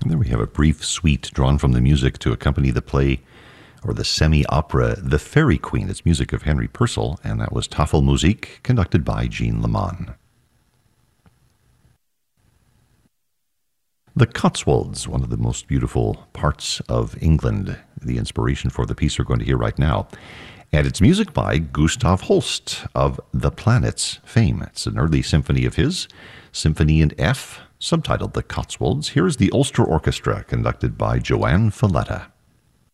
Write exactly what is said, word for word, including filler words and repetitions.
And there we have a brief suite drawn from the music to accompany the play or the semi-opera The Fairy Queen. It's music of Henry Purcell, and that was Tafelmusik, conducted by Jean Leman. The Cotswolds, one of the most beautiful parts of England, the inspiration for the piece we're going to hear right now. And it's music by Gustav Holst of The Planets fame. It's an early symphony of his, Symphony in F, subtitled The Cotswolds. Here is the Ulster Orchestra, conducted by Joanne Falletta.